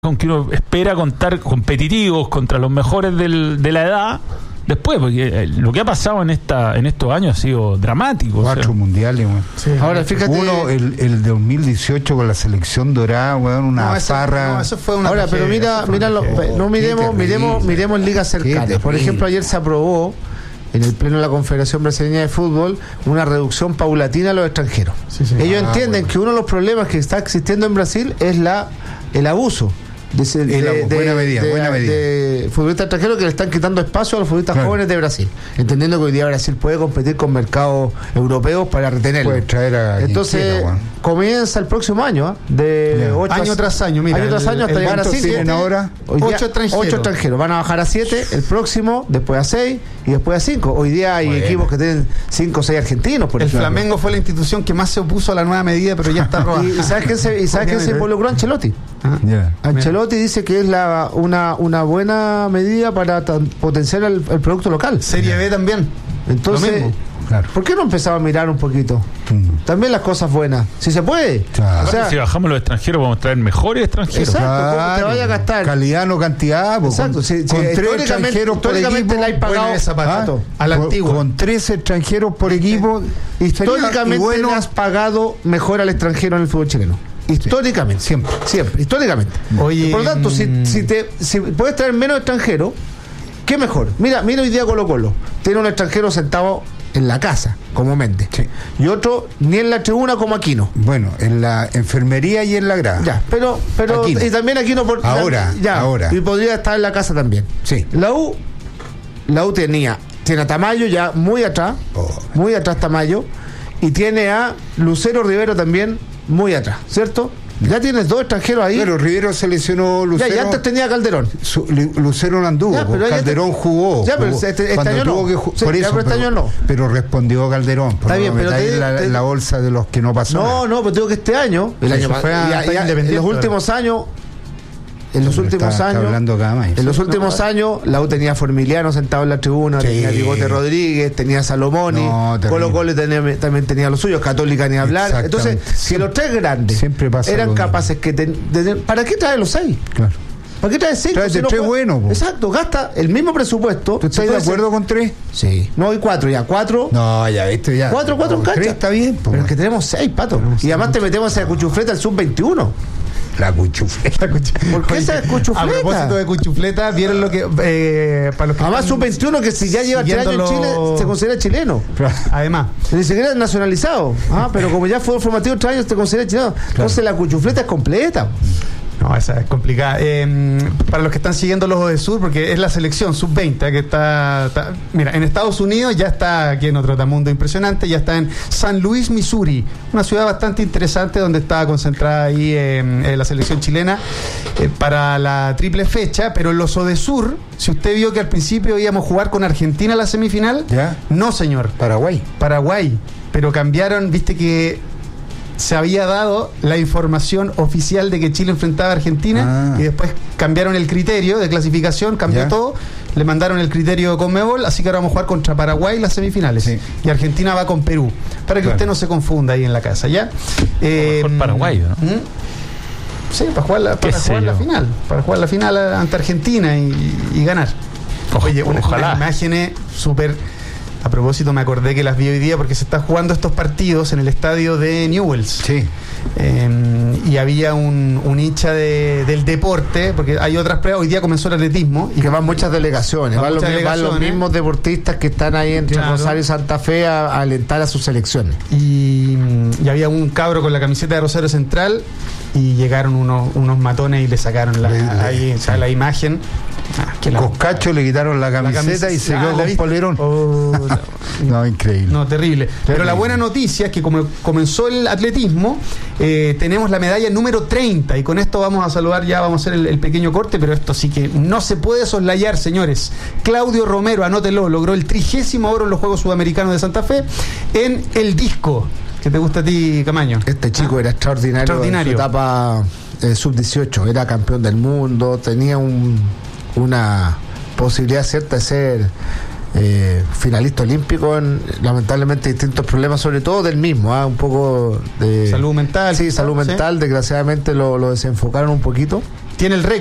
con que uno espera contar competitivos contra los mejores de la edad después, porque lo que ha pasado en estos años ha sido dramático. 4 mundiales, bueno. Sí. Ahora fíjate, uno el 2018 con la selección dorada, bueno, una farra. Eso fue una ahora, pero miremos ligas cercanas. Por ejemplo, ayer se aprobó en el pleno de la Confederación Brasileña de Fútbol una reducción paulatina a los extranjeros. Ellos entienden que uno de los problemas que está existiendo en Brasil es el abuso buena medida. De futbolistas extranjeros que le están quitando espacio a los futbolistas jóvenes de Brasil, entendiendo que hoy día Brasil puede competir con mercados europeos para retenerlos. Puede traer a entonces comienza el próximo año año tras año, mira, año tras año hasta llegar a 7. Ahora 8 extranjeros van a bajar a 7 el próximo, después a 6 y después a 5. Hoy día hay equipos que tienen 5 o 6 argentinos, por ejemplo. Flamengo fue la institución que más se opuso a la nueva medida, pero ya está aprobada. ¿Y sabes quién se involucró? Ancelotti. Ancelotti dice que es una buena medida para potenciar el producto local. Serie B también. Entonces, ¿por qué no empezaba a mirar un poquito? También las cosas buenas. Si se puede. O sea, si bajamos los extranjeros, vamos a traer mejores extranjeros. Exacto, ¿cómo te vaya a gastar? Calidad, no cantidad. Exacto. Con 3 extranjeros por equipo. Le hay pagado a la antigua. Con 3 extranjeros por equipo. Históricamente le has pagado mejor al extranjero en el fútbol chileno. Históricamente, siempre, históricamente. Oye, por lo tanto, si puedes traer menos extranjeros, ¿qué mejor? Mira hoy día Colo-Colo tiene un extranjero sentado en la casa, comúnmente, y otro ni en la tribuna como Aquino. Bueno, en la enfermería y en la grada. Ya, pero y también Aquino ahora. Y podría estar en la casa también. Sí. La U tiene a Tamayo ya muy atrás Tamayo, y tiene a Lucero Rivero también muy atrás, ¿cierto? Ya tienes 2 extranjeros ahí. Pero Rivero se lesionó. Lucero. Ya antes tenía Calderón. Lucero no anduvo. Calderón jugó. Ya, pero este año no. Por eso, este año no. Pero respondió Calderón. Está bien, pero la bolsa de los que no pasó. No, pero digo que este año, en los últimos años. En los últimos años, la U tenía Formiliano sentado en la tribuna, tenía Bigote Rodríguez, tenía Salomoni, Colo-Colo también tenía los suyos, Católica ni hablar. Entonces, si los 3 grandes eran capaces ¿para qué traer los 6? Claro. ¿Para qué traes 5? Traes de 3 buenos. Exacto, gasta el mismo presupuesto. ¿Tú estás de acuerdo con 3? Sí. No, hay 4 ya. 4. No, ya, esto ya. 4 en cancha. 3 está bien. Pero es que tenemos 6, Pato. Y además te metemos a Cuchufleta al sub-21. La cuchufleta. ¿Por qué esa es cuchufleta? A propósito de cuchufleta, ¿vieron lo que para los que además sub-21 que si ya lleva 3 años en Chile se considera chileno? Además ni siquiera es nacionalizado. Pero como ya fue formativo 3 años te considera chileno. Entonces la cuchufleta es completa. No, esa es complicada. Para los que están siguiendo los de Sur, porque es la selección sub-20 que está. Mira, en Estados Unidos ya está aquí en otro tamundo impresionante, ya está en San Luis, Missouri, una ciudad bastante interesante donde está concentrada ahí la selección chilena para la triple fecha. Pero en los Odesur, si usted vio que al principio íbamos a jugar con Argentina la semifinal, ¿ya? No, señor. Paraguay, pero cambiaron, viste que se había dado la información oficial de que Chile enfrentaba a Argentina y después cambiaron el criterio de clasificación, cambió todo, le mandaron el criterio Conmebol, así que ahora vamos a jugar contra Paraguay las semifinales y Argentina va con Perú, para que usted no se confunda ahí en la casa, ¿ya? Mejor Paraguay, ¿no? Sí, para jugar la final ante Argentina y ganar. Oye, unas imágenes súper. A propósito, me acordé que las vi hoy día porque se están jugando estos partidos en el estadio de Newell's. Sí. Y había un hincha del deporte, porque hay otras pruebas. Hoy día comenzó el atletismo. Y que van muchas delegaciones. Van los mismos deportistas que están ahí entre Rosario y Santa Fe a alentar a sus selecciones. Y había un cabro con la camiseta de Rosario Central y llegaron unos matones y le sacaron la imagen. Coscacho le quitaron la camiseta y se quedó con polerón. No, increíble. No, terrible. Pero la buena noticia es que como comenzó el atletismo, tenemos la medalla número 30 y con esto vamos a saludar, ya vamos a hacer el pequeño corte, pero esto sí que no se puede soslayar, señores. Claudio Romero, anótelo, logró el 30º oro en los Juegos Sudamericanos de Santa Fe en el disco. ¿Qué te gusta a ti, Camaño? Este chico era extraordinario. En su etapa sub-18, era campeón del mundo, tenía una posibilidad cierta de ser finalista olímpico, lamentablemente distintos problemas, sobre todo del mismo, un poco de salud mental. Sí, salud mental, desgraciadamente lo desenfocaron un poquito. tiene el récord